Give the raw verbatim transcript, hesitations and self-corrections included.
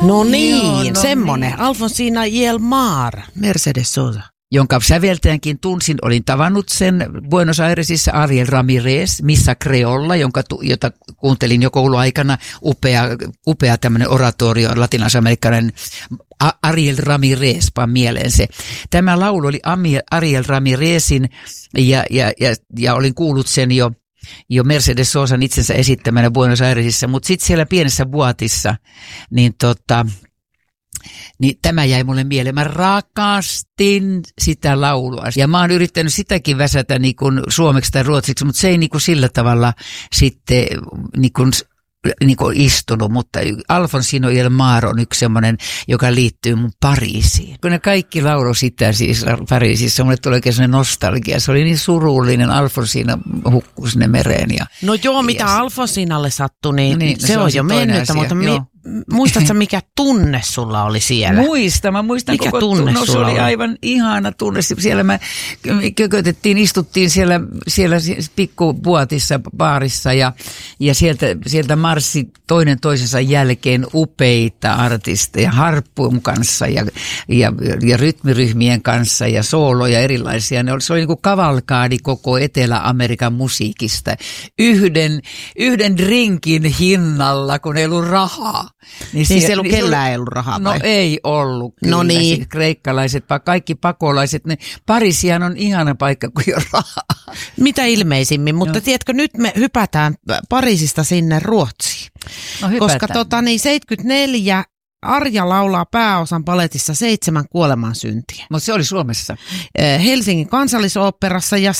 No niin, Joo, no semmonen. niin. Alfonsina y el Mar, Mercedes Sosa. Jonka säveltäjänkin tunsin, olin tavannut sen Buenos Airesissa, Ariel Ramirez, Missa Creolla, jonka, jota kuuntelin jo kouluaikana, upea, upea tämmöinen oratorio, latinalaisamerikkalainen Ariel Ramirez, pan mieleen se. Tämä laulu oli Ariel Ramirezin ja, ja, ja, ja olin kuullut sen jo jo Mercedes Sosan itsensä esittämänä Buenos Airesissa, mutta sitten siellä pienessä buatissa, niin tota... Niin tämä jäi mulle mieleen. Mä rakastin sitä laulua. Ja mä oon yrittänyt sitäkin väsätä niin kuin suomeksi tai ruotsiksi, mutta se ei niin kuin sillä tavalla sitten niin kuin, niin kuin istunut. Mutta Alfonsina y el Mar on yksi semmoinen, joka liittyy mun Pariisiin. Kun ne kaikki laulu sitä siis Pariisissa, mulle tuli oikein semmoinen nostalgia. Se oli niin surullinen. Alfonsina hukkui sinne mereen. Ja, no joo, mitä ja, Alfonsinalle sattui, niin, niin se, se on jo mennyttä, mutta mi, muistatko mikä tunne sulla oli siellä? Muistan, mä muistan mikä koko tunne no, se sulla oli oli? Aivan ihana tunne. Siellä mä kökötettiin, istuttiin siellä, siellä pikkubuatissa, baarissa ja, ja sieltä, sieltä marssi toinen toisensa jälkeen upeita artisteja harppun kanssa ja, ja, ja rytmiryhmien kanssa ja sooloja erilaisia. Ne oli, se oli niin kuin kavalkaadi koko Etelä-Amerikan musiikista. Yhden, yhden drinkin hinnalla, kun ei ollut rahaa. Niin, niin siellä niin kellään ei ollut rahaa No vai? ei ollut. Kyllä. No niin. Siis kreikkalaiset, kaikki pakolaiset. Ne, Pariisihan on ihana paikka, kun ei ole rahaa. Mitä ilmeisimmin, mutta no. Tiedätkö, nyt me hypätään Pariisista sinne Ruotsiin. No hypätään. Koska tota, niin seitsemänkymmentäneljä Arja laulaa pääosan paletissa Seitsemän kuolemansyntiä. Mutta se oli Suomessa. Helsingin Kansallisoopperassa ja